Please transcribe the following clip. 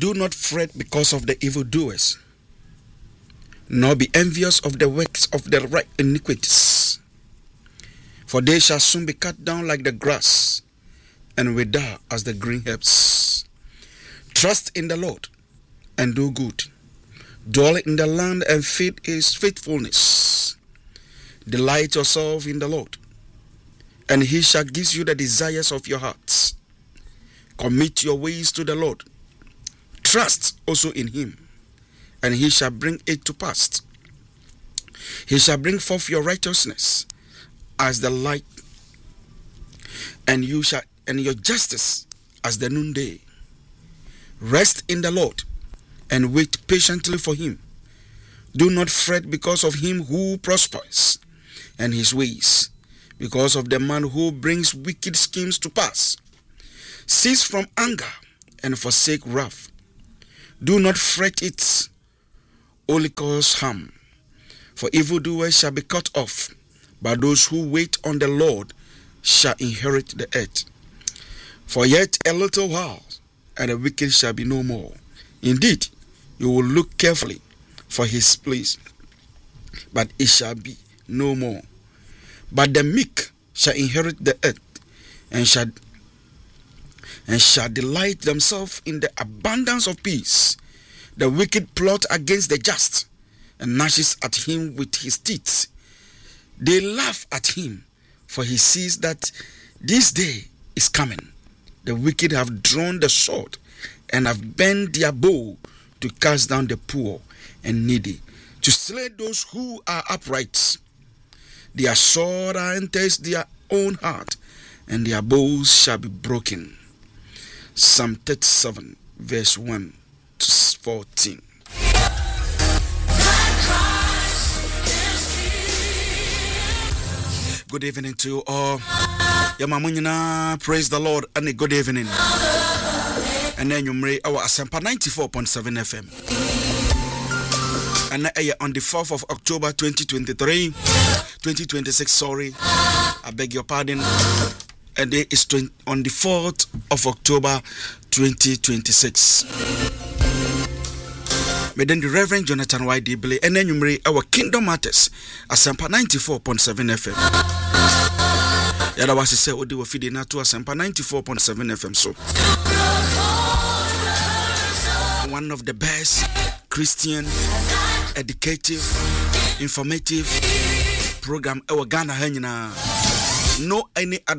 Do not fret because of the evildoers, nor be envious of the works of the right iniquities. For they shall soon be cut down like the grass, and wither as the green herbs. Trust in the Lord, and do good. Dwell in the land and feed his faithfulness. Delight yourself in the Lord, and he shall give you the desires of your hearts. Commit your ways to the Lord. Trust also in him, and he shall bring it to pass. He shall bring forth your righteousness as the light, and your justice as the noonday. Rest in the Lord, and wait patiently for him. Do not fret because of him who prospers, and his ways, because of the man who brings wicked schemes to pass. Cease from anger and forsake wrath. Do not fret it, only cause harm. For evildoers shall be cut off, but those who wait on the Lord shall inherit the earth. For yet a little while, and the wicked shall be no more. Indeed, you will look carefully for his place, but it shall be no more. But the meek shall inherit the earth, and shall delight themselves in the abundance of peace. The wicked plot against the just, and gnashes at him with his teeth. They laugh at him, for he sees that this day is coming. The wicked have drawn the sword, and have bent their bow to cast down the poor and needy, to slay those who are upright. Their sword enters their own heart, and their bows shall be broken. Psalm 37, verse 1 to 14. Good evening to you all. Yamamunyina, praise the Lord, and a good evening. And then you may our Asempa 94.7 FM. And on the 4th of October 2026, sorry, I beg your pardon. And it is on the 4th of October 2026. May then the Reverend Jonathan Y. Dibble, and then you may our Kingdom Matters, Asempa 94.7 FM. Yada was say Odi wo fide na to Asempa 94.7 FM so. One of the best Christian, educative, informative program our Ghana hanyina. No any other